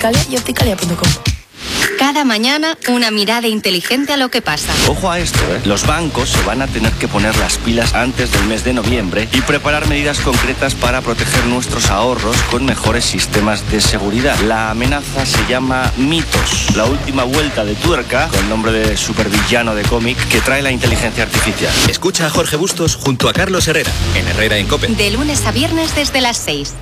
Opticalia y opticalia.com. Cada mañana, una mirada inteligente a lo que pasa. Ojo a esto, Los bancos se van a tener que poner las pilas antes del mes de noviembre y preparar medidas concretas para proteger nuestros ahorros con mejores sistemas de seguridad. La amenaza se llama Mitos, la última vuelta de tuerca, con nombre de supervillano de cómic, que trae la inteligencia artificial. Escucha a Jorge Bustos junto a Carlos Herrera, en Herrera en COPE. De lunes a viernes desde las 6.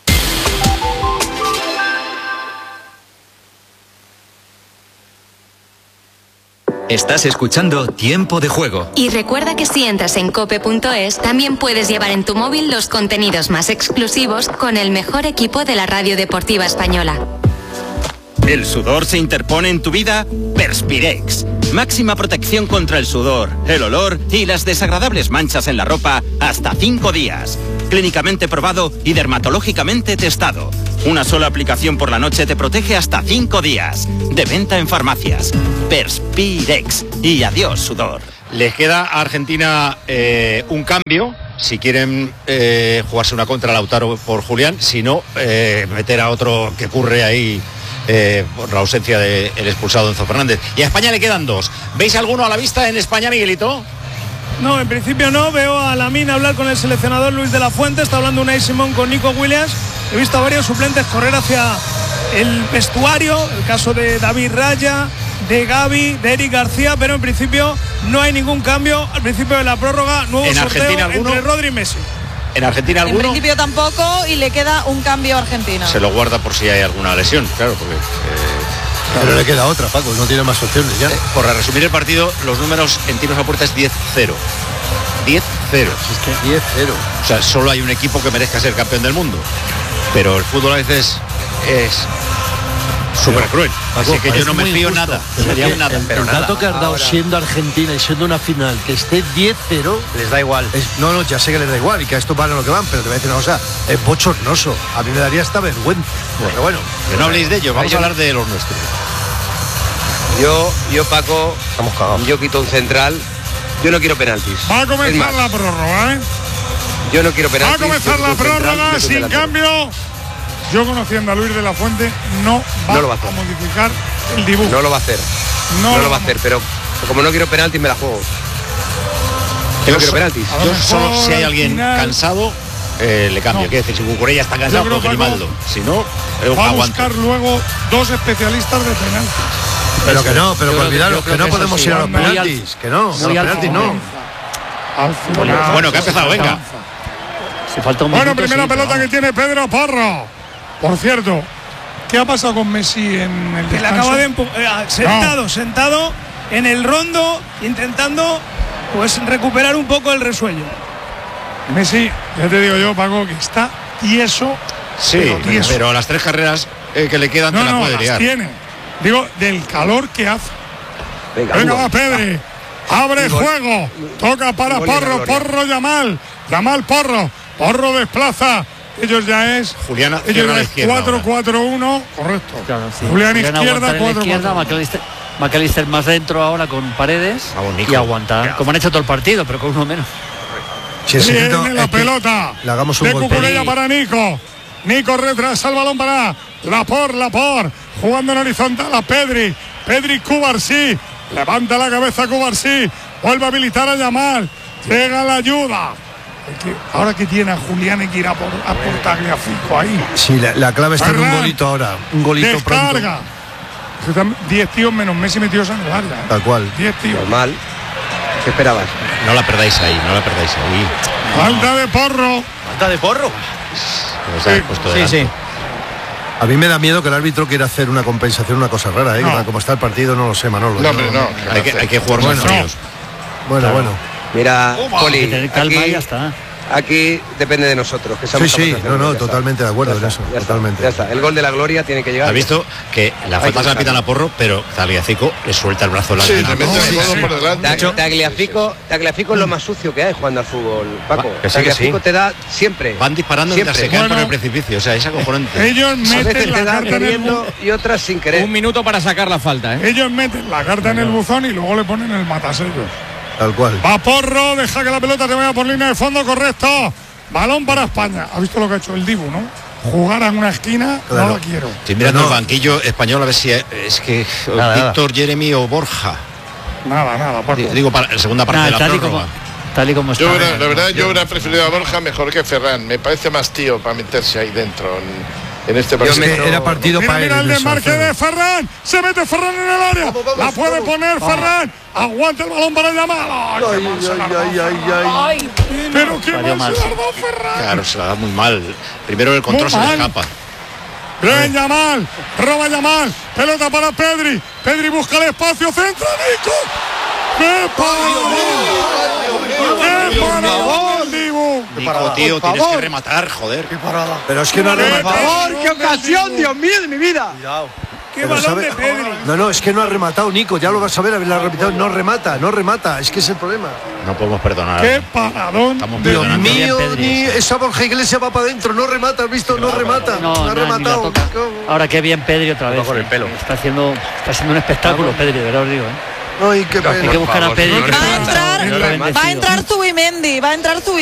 Estás escuchando Tiempo de Juego. Y recuerda que si entras en cope.es, también puedes llevar en tu móvil los contenidos más exclusivos con el mejor equipo de la radio deportiva española. ¿El sudor se interpone en tu vida? Perspirex. Máxima protección contra el sudor, el olor y las desagradables manchas en la ropa hasta 5 días. Clínicamente probado y dermatológicamente testado. Una sola aplicación por la noche te protege hasta 5 días. De venta en farmacias. Perspirex. Y adiós, sudor. Les queda a Argentina un cambio. Si quieren jugarse una contra Lautaro por Julián. Si no, meter a otro que curre ahí por la ausencia del expulsado Enzo Fernández. Y a España le quedan 2. ¿Veis alguno a la vista en España, Miguelito? No, en principio no. Veo a Lamine hablar con el seleccionador Luis de la Fuente. Está hablando Unai Simón con Nico Williams. He visto a varios suplentes correr hacia el vestuario. El caso de David Raya, de Gavi, de Eric García. Pero en principio no hay ningún cambio. Al principio de la prórroga, nuevo sorteo entre Rodri y Messi. ¿En Argentina alguno? En principio tampoco, y le queda un cambio a Argentina. Se lo guarda por si hay alguna lesión, claro, porque... Pero le queda otra, Paco, no tiene más opciones ya. Por resumir el partido, los números en tiros a puerta es 10-0. 10-0. Es que 10-0. O sea, solo hay un equipo que merezca ser campeón del mundo. Pero el fútbol a veces es súper cruel. Así que yo no me fío nada. El dato que has dado siendo Argentina y siendo una final, que esté 10-0... Les da igual. No, ya sé que les da igual y que a esto van a lo que van, pero te voy a decir una cosa, es bochornoso. A mí me daría esta vergüenza. Pero bueno, que no habléis de ello, vamos a hablar de los nuestros. Yo Paco, estamos cagados. Yo quito un central. Yo no quiero penaltis. Va a comenzar la prórroga, ¿eh? Yo no quiero penaltis. Va a comenzar la prórroga sin cambio. Yo, conociendo a Luis de la Fuente, no va a modificar el dibujo. No lo va a hacer. No lo va a hacer, pero como no quiero penaltis, me la juego. Yo no quiero penaltis. Yo solo si hay alguien cansado, le cambio. Quiero decir, si Cucurella está cansado, pues Grimaldo. Si no, va a buscar luego 2 especialistas de penaltis. Pero que no, pero olvidaros que no podemos ir a los penaltis. Que no, a los penaltis no. Bueno, que ha empezado, venga. Bueno, primera pelota que tiene Pedro Porro. Por cierto, ¿qué ha pasado con Messi en el descanso? Le acaba de sentado en el rondo, intentando pues recuperar un poco el resuello. Messi, ya te digo yo, Paco, que está tieso. Sí, pero las 3 carreras que le quedan te la puede liar. Tiene. Digo, del calor que hace. Venga, va Pedri. Abre juego. Toca para Porro. Porro Yamal. Yamal Porro. Porro desplaza. Ellos ya es. Julián ellos es 4-4-1. Correcto. Claro, sí. Julián izquierda, 4-4. McAllister más dentro ahora con Paredes. Y aguanta. Como han hecho todo el partido, pero con uno menos. Viene la pelota. Le hagamos un de golpe. Cucurella para Nico. Nico retrasa el balón para Laporte. Jugando en horizontal a Pedri. Pedri Cubarsí. Levanta la cabeza Cubarsí. Vuelve a habilitar a Yamal. Llega la ayuda. Ahora que tiene a Julián hay que ir a por Tagliafico ahí. Sí, la clave está en un golito ahora. Un golito descarga. Pronto. 10 tíos menos Messi metidos en el área. Tal cual. 10 tíos. Normal. ¿Qué esperabas? No la perdáis ahí. Falta de Porro. ¿Falta de Porro? Sí. A mí me da miedo que el árbitro quiera hacer una compensación, una cosa rara, ¿eh? No. Como está el partido, no lo sé, Manolo. No. Hay que jugar más fríos. Bueno. Mira, Poli, tener calma y ya está. Aquí depende de nosotros. Que sí, totalmente de acuerdo en eso. Totalmente. Ya está. El gol de la gloria tiene que llegar. ¿Has visto que la falta se la pitan a Porro, pero Tagliafico le suelta el brazo largo? Tagliafico es lo más sucio que hay jugando al fútbol, Paco. Tagliafico te da siempre. Van disparando mientras se caen por el precipicio. O sea, es acojonante. Ellos meten la carta queriendo y otras sin querer. 1 minuto para sacar la falta, ¿eh? Ellos meten la carta en el buzón y luego le ponen el matasellos. Tal cual. Va Porro, deja que la pelota te vaya por línea de fondo, correcto. Balón para España. ¿Ha visto lo que ha hecho el Dibu, no? jugar en una esquina, no la quiero. Estoy mirando el banquillo español a ver si es que Víctor, Jeremy o Borja. Nada, Paco. Digo, para la segunda parte de la prórroga. Tal y como está. La verdad, yo hubiera preferido a Borja mejor que Ferran. Me parece más tío para meterse ahí dentro en este partido. Era partido para él. Mira el desmarque de Ferran. Se mete Ferran en el área. La puede poner Ferran. Aguanta el balón para Yamal. Ay. Pero qué mal se la ha dado Ferran. Claro, se la da muy mal. Primero el control se le escapa. Bien, Yamal. Roba Yamal. Pelota para Pedri. Pedri busca el espacio. Centro, Nico. ¡Qué parada! Nico, tío, tienes que rematar, joder. ¡Qué parada! Pero es que no ha rematado. ¡Por favor, qué ocasión, Dios mío, de mi vida! Cuidado. ¡Qué balón de Pedri! No, es que no ha rematado, Nico. Ya lo vas a ver, haberla rematado. No remata. Es que es el problema. No podemos perdonar. ¡Qué paradón! Dios mío, ni esa Borja Iglesias va para adentro. No remata, ¿has visto? No remata. No ha rematado. Ahora qué bien Pedri otra vez. Con el pelo. Está haciendo un espectáculo, Pedri, de verdad os digo. Ay, qué pena. Hay que buscar a Pedri. Va a entrar Zubimendi.